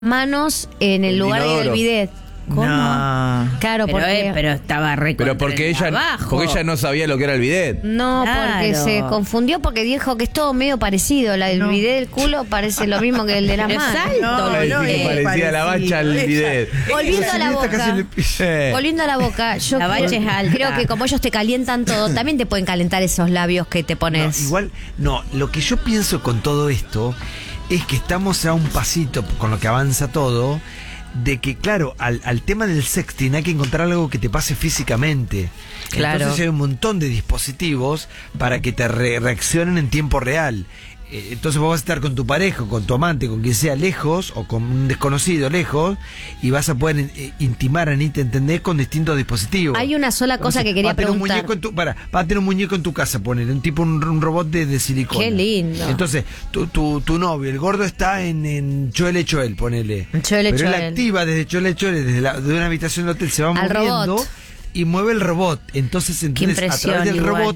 manos en el lugar del inodoro. bidet. ¿Cómo? No. Claro, porque... Pero estaba Pero porque ella no sabía lo que era el bidet. No, porque Claro. se confundió porque dijo que es todo medio parecido. La del bidet del culo parece lo mismo que el de las Pero manos. es alto, Ay, no sí, es parecía la bacha al bidet. Volviendo a la boca. Eh. Volviendo a la boca, yo La bacha es alta. creo que como ellos te calientan todo, también te pueden calentar esos labios que te No, pones. igual, no, lo que yo pienso con todo esto es que estamos a un pasito, con lo que avanza todo, de que, claro, al tema del sexting hay que encontrar algo que te pase físicamente. Claro. Entonces hay un montón de dispositivos para que te reaccionen en tiempo real. Entonces vos vas a estar con tu pareja, con tu amante, con quien sea lejos, o con un desconocido lejos, y vas a poder intimar, Anita, ¿entendés? Con distintos dispositivos. Hay una sola cosa que quería va a tener un preguntar. muñeco va a tener un muñeco en tu casa, poner un tipo, un robot de silicona. Qué lindo. Entonces, tu novio, el gordo está en Choele Choel, ponele. Choele Pero él Choel. activa desde Choele Choel, de una habitación de hotel, se va Al moviendo robot. y mueve el robot. Entonces, a impresión, través del igual. robot,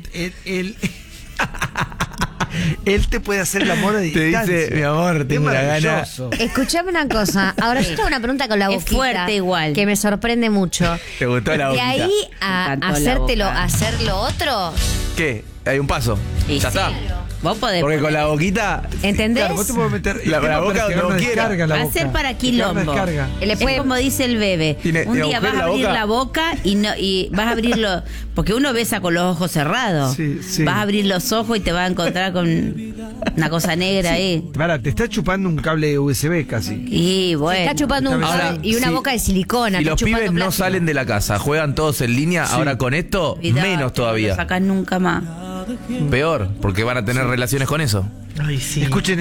él te puede hacer el amor a Te distancia. dice, mi amor, Es tengo una gana. maravilloso. Escuchame una cosa. Ahora yo tengo una pregunta con la Es boquita. fuerte igual. Que me sorprende mucho. ¿Te gustó la De boquita? ahí a Me encantó la hacértelo, boca. hacer lo otro. ¿Qué? Hay un paso. Y Ya sí. está. Vos podés Porque con la boquita. ¿Entendés? Claro, vos te puedes meter La boca para que donde no quiera. descarga la Va a boca. ser para Que quilombo. no descarga. Le puede- Es como dice el bebé. ¿Tiene Un día vas agujero a la abrir boca? la boca y vas a abrirlo. Porque uno besa con los ojos cerrados. Sí, sí. Vas a abrir los ojos y te vas a encontrar con una cosa negra ahí. Para, te está chupando un cable USB casi. Y bueno. Está chupando un Ahora, cable y una si- boca de silicona. Si está los chupando pibes no plástico. salen de la casa, juegan todos en línea, ahora con esto, Olvidate, menos No lo todavía. sacás nunca más. Peor, porque van a tener relaciones con eso. Ay, sí. Escuchen.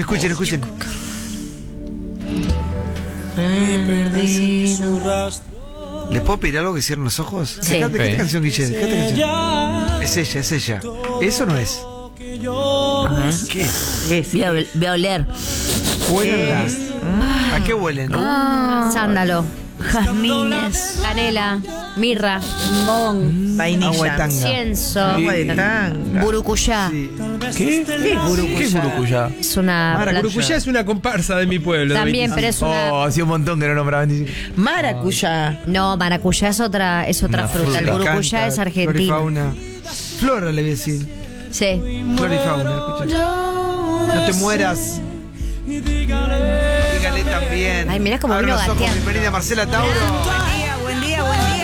¿Les puedo pedir algo que cierren los ojos? Sí. Dejate, ¿qué Sí. canción, Guille? Dejate canción. Es ella. ¿Eso no es? ¿Qué? Voy a oler. Huelen las. ¿A qué huelen? Sándalo, Jazmines. canela, mirra, limón, Vainilla. Agua de tanga. incienso, Agua de tanga. burucuyá. Sí. ¿Qué? ¿Qué es burucuyá? Es una Mara, planta- Burucuyá es una comparsa de mi pueblo. de También, 25. pero es una... Oh, hacía un montón que no nombraban. Maracuyá. No, maracuyá es otra Una fruta. El fruta. burucuyá es Flora y argentino. fauna. Flora le voy a decir. Sí. Flora y fauna, escucha. No te mueras. Dígale también. Ay, mirá cómo Abre vino los ojos, gateando. bienvenida Marcela Tauro. Buen día.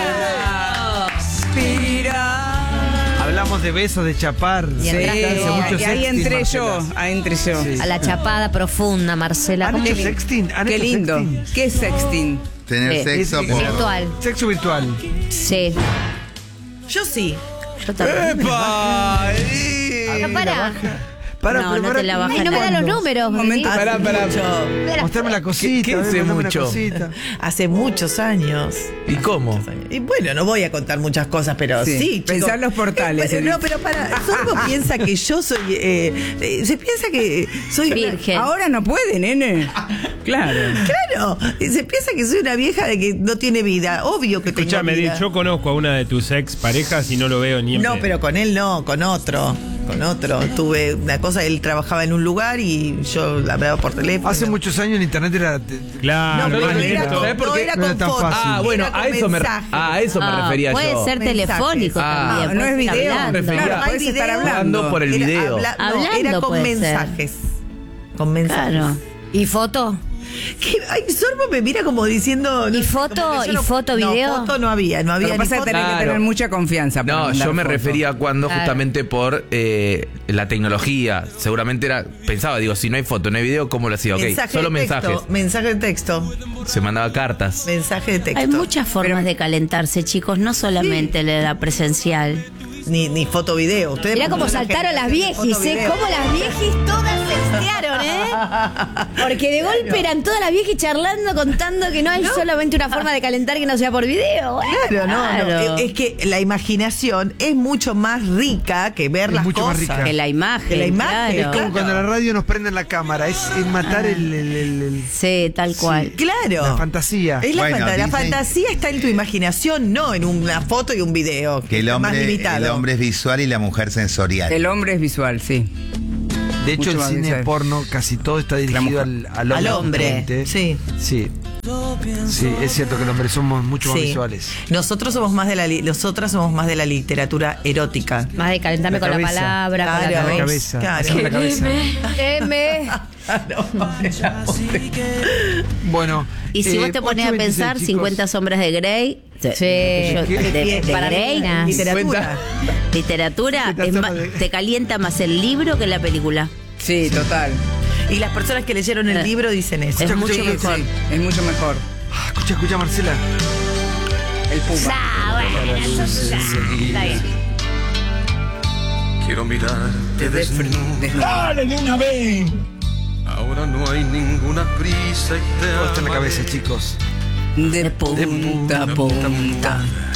Hablamos de besos, de chapar. Y entraste Hace vos. mucho Y ahí sexting, entré Marcela. yo. Sí. A la chapada profunda, Marcela. ¿Han ¿Cómo hecho que- sexting? ¿Han Qué hecho lindo. sexting? ¿Qué es sexting? Tener sexo es- por... Virtual. Sexo virtual. Sí. Yo sí. Yo también. ¡Epa! No, pará. Para, No, pero no para, te la bajas Ay, no me dan los ¿Cuándo? números. Un momento. vení. Pará, pará. mostrame la cosita. ¿Qué a ver, hace mostrame mucho? la cosita. Hace muchos años. ¿Y cómo? Y bueno, no voy a contar muchas cosas, pero sí. chicos. Pensar los portales. No, pero para. Sorbo piensa que yo soy. Se piensa que soy. Virgen. Ahora no puede, nene. Claro. Claro. Se piensa que soy una vieja de que no tiene vida. Obvio que Escuchame, tengo vida. yo conozco a una de tus ex parejas y no lo veo ni en No, pedo. pero con él no, con otro. Con otro. Tuve una cosa, él trabajaba en un lugar y yo la hablaba por teléfono. Hace muchos años en internet era. Claro, No, pero más no era lento. con, ¿Sabés por no qué? era No era con tan fotos. fácil. Ah, bueno, Era a con eso me mensajes. refería Puede yo. ser telefónico Ah. también. No es puede ser video. hablando. Prefería- Claro, Podés hay estar video. hablando por el Era video. no, Hablando era con puede ser. mensajes. Con mensajes. Claro. ¿Y foto? ¿Qué? Ay, Sorbo me mira como diciendo. ¿Y no sé, foto? como que yo ¿Y foto, video? No, foto no había Lo que ni pasa es que foto. tenés que Claro. tener mucha confianza. para No, mandar yo me fotos. refería cuando Claro. justamente por la tecnología. Seguramente pensaba, digo, si no hay foto, no hay video, ¿cómo lo hacía? Ok, Mensaje solo de texto, mensajes. mensaje de texto. Se mandaba cartas. Mensaje de texto. Hay muchas formas de calentarse, chicos, no solamente la presencial. Ni foto video. Ustedes Mirá cómo ponen la saltaron gente las haciendo viejis, foto, video. Cómo las viejis todas sextearon, Porque de golpe eran todas las viejis charlando, contando que no hay solamente una forma de calentar que no sea por video. Bueno, Claro, no. claro. Es que la imaginación es mucho más rica que ver Es las mucho más cosas. rica. Que la imagen. Que la imagen, claro. Como cuando la radio nos prende la cámara. Es matar el- Sí, tal cual. Claro. la fantasía. Es la, Bueno, la dicen- fantasía está en tu imaginación, no en una foto y un video. Que el es más hombre, limitado. el hombre es visual y la mujer sensorial. El hombre es visual, sí. De hecho, mucho el más cine visual. porno casi todo está dirigido mujer. al Al hombre, obviamente. sí. Sí. Sí, es cierto que los hombres somos mucho más Sí. visuales. Nosotras somos más de la literatura erótica. Más de calentarme La con la cabeza. palabra, con Claro. la La cabeza. cabeza. Claro. Hacemos la cabeza. Bueno. Y si vos te pones a 8:26, pensar, chicos. 50 sombras de Grey. Sí. De Grey. Literatura. Literatura 50 es sombras de- te calienta más el libro que la película. Sí, total. Y las personas que leyeron el libro dicen eso. Es mucho escucha, mejor. sí. Es mucho mejor. Ah, escucha, Marcela. El Puma. Está bien. Quiero mirarte desnudo. Ahora no hay ninguna prisa y te Todo está en la amaré. cabeza, chicos. De punta a punta.